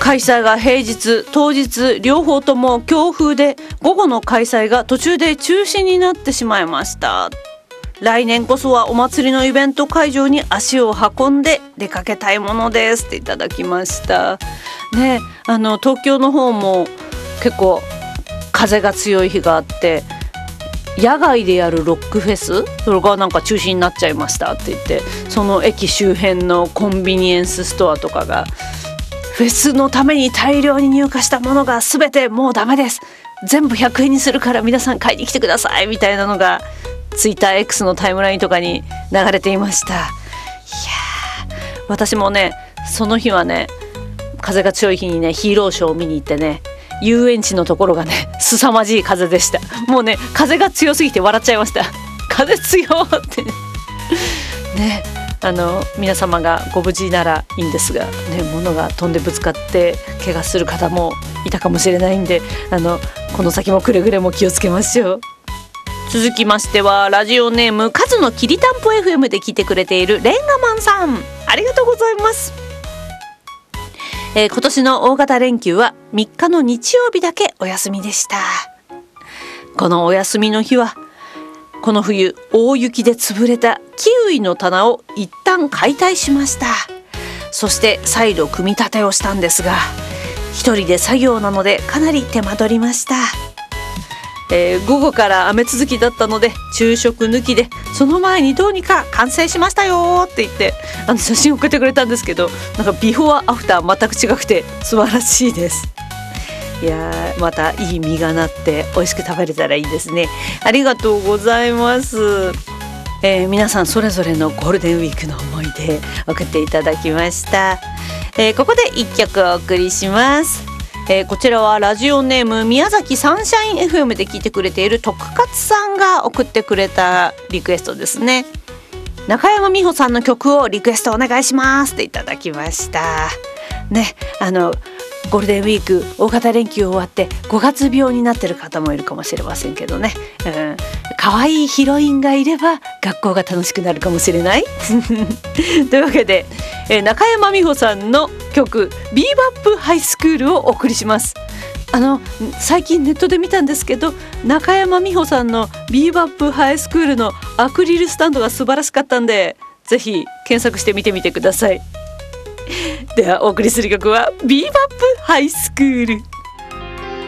開催が平日当日両方とも強風で午後の開催が途中で中止になってしまいました。来年こそはお祭りのイベント会場に足を運んで出かけたいものですっていただきましたね。東京の方も結構風が強い日があって、野外でやるロックフェスそれがなんか中止になっちゃいましたって言って、その駅周辺のコンビニエンスストアとかがフェスのために大量に入荷したものが全てもうダメです、全部100円にするから皆さん買いに来てくださいみたいなのがツイッター X のタイムラインとかに流れていました。いや私もねその日はね、風が強い日にねヒーローショーを見に行ってね、遊園地のところがね凄まじい風でした。もうね風が強すぎて笑っちゃいました。風強ってね。皆様がご無事ならいいんですがね、物が飛んでぶつかって怪我する方もいたかもしれないんで、この先もくれぐれも気をつけましょう。続きましてはラジオネームカズのきりたんぽ FM で聞いてくれているレンガマンさん、ありがとうございます。今年の大型連休は3日の日曜日だけお休みでした。このお休みの日はこの冬大雪で潰れたキウイの棚を一旦解体しました。そして再度組み立てをしたんですが、一人で作業なのでかなり手間取りました。午後から雨続きだったので昼食抜きでその前にどうにか完成しましたよって言って写真を送ってくれたんですけど、なんかビフォーアフター全く違くて素晴らしいです。いやまたいい実がなって美味しく食べれたらいいですね。ありがとうございます。皆さんそれぞれのゴールデンウィークの思い出送っていただきました。ここで1曲お送りします。こちらはラジオネーム宮崎サンシャイン FM で聞いてくれている徳勝さんが送ってくれたリクエストですね。中山美穂さんの曲をリクエストお願いしますっていただきましたね。ゴールデンウィーク大型連休終わって5月病になってる方もいるかもしれませんけどね、可愛いヒロインがいれば学校が楽しくなるかもしれないというわけで、中山美穂さんの曲ビーバップハイスクールをお送りします。最近ネットで見たんですけど、中山美穂さんのビーバップハイスクールのアクリルスタンドが素晴らしかったんで、ぜひ検索してみてみてください。ではお送りする曲はビーバップハイスクール。